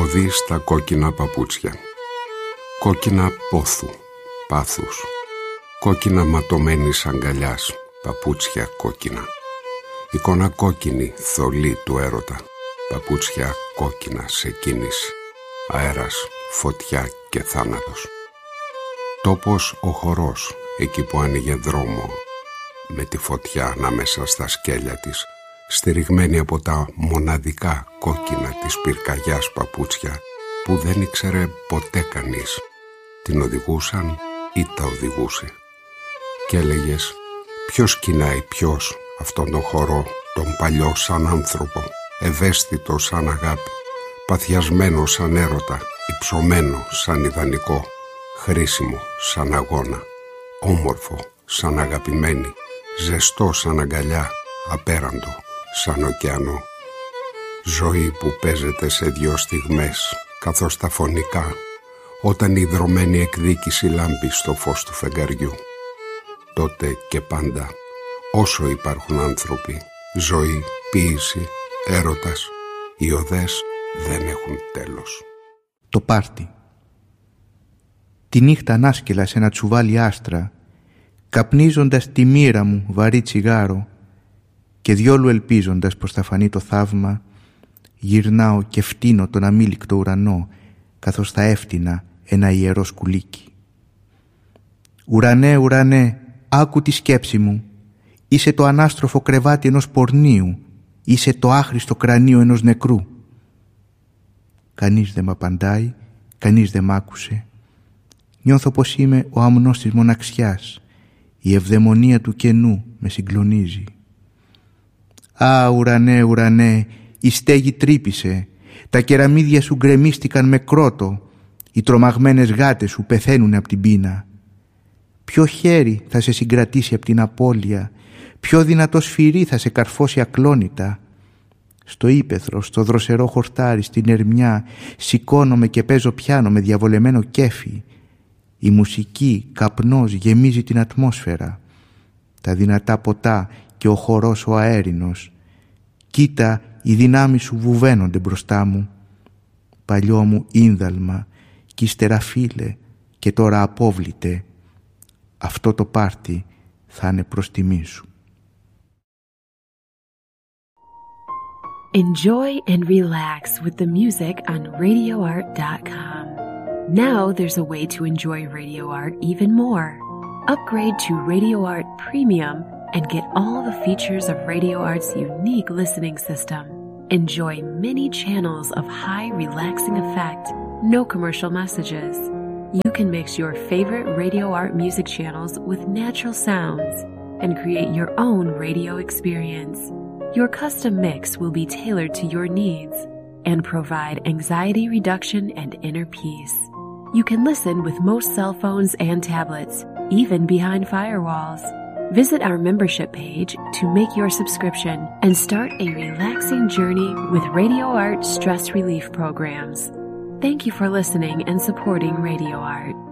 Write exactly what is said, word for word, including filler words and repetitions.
οδοί στα κόκκινα παπούτσια. Κόκκινα πόθου, πάθους. Κόκκινα ματωμένης αγκαλιάς, παπούτσια κόκκινα. Εικόνα κόκκινη, θολή του έρωτα. Παπούτσια κόκκινα σε κίνηση. Αέρας, φωτιά και θάνατος. Τόπος ο χορός, εκεί που άνοιγε δρόμο, με τη φωτιά ανάμεσα στα σκέλια της, στηριγμένη από τα μοναδικά κόκκινα της πυρκαγιάς παπούτσια που δεν ήξερε ποτέ κανείς. Την οδηγούσαν ή τα οδηγούσε. Και έλεγες, ποιος κοινάει ποιος αυτόν τον χορό, τον παλιό σαν άνθρωπο, ευαίσθητο σαν αγάπη, παθιασμένο σαν έρωτα, υψωμένο σαν ιδανικό, χρήσιμο σαν αγώνα, όμορφο σαν αγαπημένη, ζεστό σαν αγκαλιά, απέραντο σαν ωκεανό. Ζωή που παίζεται σε δυο στιγμές, καθώς τα φωνικά, όταν η ιδρωμένη εκδίκηση λάμπει στο φως του φεγγαριού. Τότε και πάντα, όσο υπάρχουν άνθρωποι, ζωή, ποίηση, έρωτας, οι οδές δεν έχουν τέλος. Το πάρτι. Τη νύχτα ανάσκελα σε ένα τσουβάλι άστρα, καπνίζοντας τη μοίρα μου βαρύ τσιγάρο και διόλου ελπίζοντας πως θα φανεί το θαύμα, γυρνάω και φτύνω τον αμήλικτο ουρανό, καθώς θα έφτινα ένα ιερό σκουλίκι. Ουρανέ, ουρανέ, άκου τη σκέψη μου. Είσαι το ανάστροφο κρεβάτι ενός πορνίου. Είσαι το άχρηστο κρανίο ενός νεκρού. Κανείς δεν μ' απαντάει, κανείς δεν μ' άκουσε. Νιώθω πως είμαι ο αμνός της μοναξιάς. Η ευδαιμονία του κενού με συγκλονίζει. Α, ουρανέ, ουρανέ, η στέγη τρύπησε. Τα κεραμίδια σου γκρεμίστηκαν με κρότο. Οι τρομαγμένες γάτες σου πεθαίνουν από την πείνα. Ποιο χέρι θα σε συγκρατήσει από την απώλεια, ποιο δυνατό σφυρί θα σε καρφώσει ακλόνητα. Στο ύπαιθρο, στο δροσερό χορτάρι, στην ερμιά, σηκώνομαι και παίζω πιάνο με διαβολεμένο κέφι. Η μουσική, καπνός, γεμίζει την ατμόσφαιρα. Τα δυνατά ποτά και ο χορός ο αέρινος. Κοίτα, οι δυνάμεις σου βουβαίνονται μπροστά μου. Παλιό μου ίνδαλμα, κι ύστερα φίλε, και τώρα απόβλητε. Αυτό το πάρτι θα είναι προς τιμή σου. Enjoy and relax with the music on radio art dot com. Now there's a way to enjoy Radio Art even more. Upgrade to Radio Art Premium and get all the features of Radio Art's unique listening system. Enjoy many channels of high relaxing effect, no commercial messages. You can mix your favorite Radio Art music channels with natural sounds and create your own radio experience. Your custom mix will be tailored to your needs and provide anxiety reduction and inner peace. You can listen with most cell phones and tablets, even behind firewalls. Visit our membership page to make your subscription and start a relaxing journey with Radio Art stress relief programs. Thank you for listening and supporting Radio Art.